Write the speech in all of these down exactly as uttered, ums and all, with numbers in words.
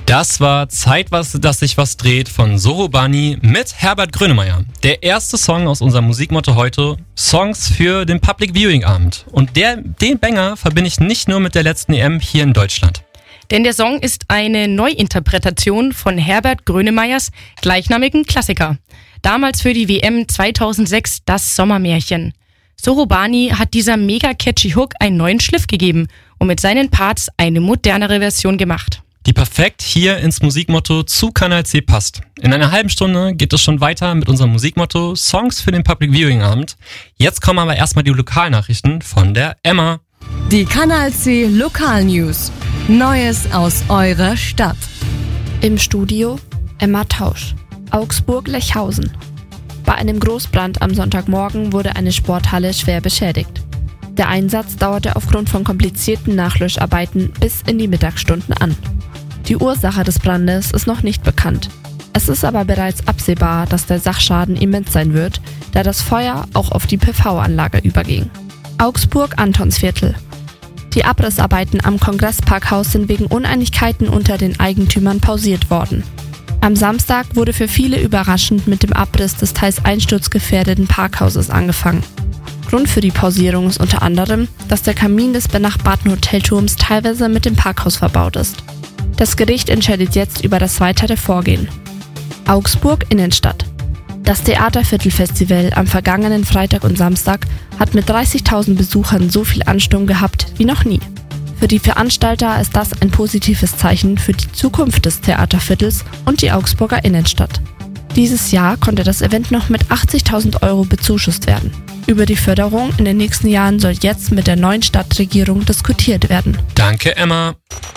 Das war Zeit, was, dass sich was dreht von Soho Bunny mit Herbert Grönemeyer. Der erste Song aus unserem Musikmotto heute, Songs für den Public Viewing Abend. Und der, den Banger verbinde ich nicht nur mit der letzten E M hier in Deutschland. Denn der Song ist eine Neuinterpretation von Herbert Grönemeyers gleichnamigen Klassiker. Damals für die W M zweitausendsechs das Sommermärchen. Soho Bunny hat dieser mega catchy Hook einen neuen Schliff gegeben und mit seinen Parts eine modernere Version gemacht. Die perfekt hier ins Musikmotto zu Kanal C passt. In einer halben Stunde geht es schon weiter mit unserem Musikmotto Songs für den Public Viewing Abend. Jetzt kommen aber erstmal die Lokalnachrichten von der Emma. Die Kanal C Lokalnews. Neues aus eurer Stadt. Im Studio Emma Tausch. Augsburg-Lechhausen. Bei einem Großbrand am Sonntagmorgen wurde eine Sporthalle schwer beschädigt. Der Einsatz dauerte aufgrund von komplizierten Nachlöscharbeiten bis in die Mittagsstunden an. Die Ursache des Brandes ist noch nicht bekannt. Es ist aber bereits absehbar, dass der Sachschaden immens sein wird, da das Feuer auch auf die P V-Anlage überging. Augsburg-Antonsviertel. Die Abrissarbeiten am Kongressparkhaus sind wegen Uneinigkeiten unter den Eigentümern pausiert worden. Am Samstag wurde für viele überraschend mit dem Abriss des teils einsturzgefährdeten Parkhauses angefangen. Grund für die Pausierung ist unter anderem, dass der Kamin des benachbarten Hotelturms teilweise mit dem Parkhaus verbaut ist. Das Gericht entscheidet jetzt über das weitere Vorgehen. Augsburg Innenstadt. Das Theaterviertelfestival am vergangenen Freitag und Samstag hat mit dreißigtausend Besuchern so viel Ansturm gehabt wie noch nie. Für die Veranstalter ist das ein positives Zeichen für die Zukunft des Theaterviertels und die Augsburger Innenstadt. Dieses Jahr konnte das Event noch mit achtzigtausend Euro bezuschusst werden. Über die Förderung in den nächsten Jahren soll jetzt mit der neuen Stadtregierung diskutiert werden. Danke, Emma.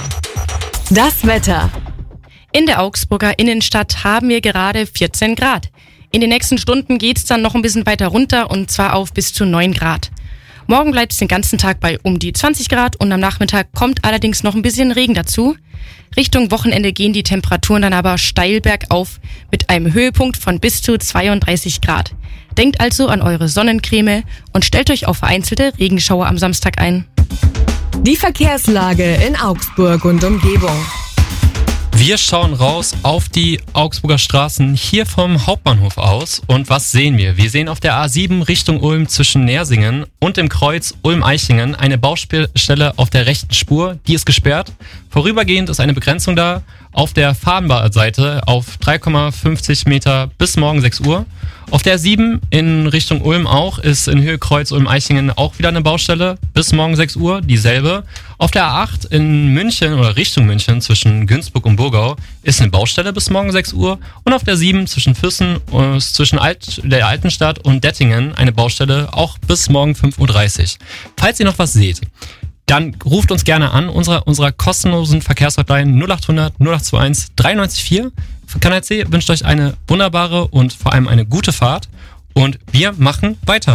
Das Wetter. In der Augsburger Innenstadt haben wir gerade vierzehn Grad. In den nächsten Stunden geht's dann noch ein bisschen weiter runter und zwar auf bis zu neun Grad. Morgen bleibt es den ganzen Tag bei um die zwanzig Grad und am Nachmittag kommt allerdings noch ein bisschen Regen dazu. Richtung Wochenende gehen die Temperaturen dann aber steil bergauf mit einem Höhepunkt von bis zu zweiunddreißig Grad. Denkt also an eure Sonnencreme und stellt euch auf vereinzelte Regenschauer am Samstag ein. Die Verkehrslage in Augsburg und Umgebung. Wir schauen raus auf die Augsburger Straßen hier vom Hauptbahnhof aus. Und was sehen wir? Wir sehen auf der A sieben Richtung Ulm zwischen Nersingen und dem Kreuz Ulm-Eichingen eine Baustelle auf der rechten Spur. Die ist gesperrt. Vorübergehend ist eine Begrenzung da auf der Fahrbahnseite auf drei Komma fünfzig Meter bis morgen sechs Uhr. Auf der sieben in Richtung Ulm auch ist in Höhe Kreuz Ulm-Eichingen auch wieder eine Baustelle bis morgen sechs Uhr, dieselbe. Auf der A acht in München oder Richtung München zwischen Günzburg und Burgau ist eine Baustelle bis morgen sechs Uhr. Und auf der sieben zwischen Füssen, äh, zwischen Alt, der Altenstadt und Dettingen eine Baustelle auch bis morgen fünf Uhr dreißig. Falls ihr noch was seht, dann ruft uns gerne an, unserer, unserer kostenlosen Verkehrshotline null acht hundert null acht zwei eins drei neun vier. Kanal C wünscht euch eine wunderbare und vor allem eine gute Fahrt und wir machen weiter.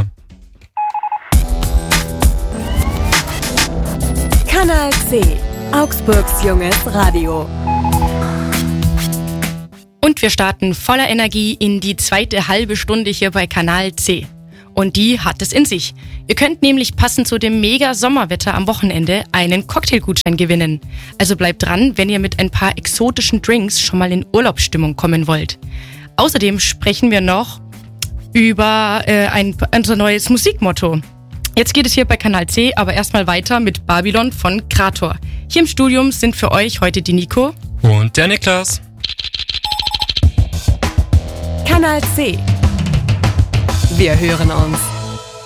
Kanal C, Augsburgs junges Radio. Und wir starten voller Energie in die zweite halbe Stunde hier bei Kanal C. Und die hat es in sich. Ihr könnt nämlich passend zu dem Mega-Sommerwetter am Wochenende einen Cocktailgutschein gewinnen. Also bleibt dran, wenn ihr mit ein paar exotischen Drinks schon mal in Urlaubsstimmung kommen wollt. Außerdem sprechen wir noch über äh, ein, unser neues Musikmotto. Jetzt geht es hier bei Kanal C, aber erstmal weiter mit Babylon von Krator. Hier im Studium sind für euch heute die Nico und der Niklas. Kanal C. Wir hören uns.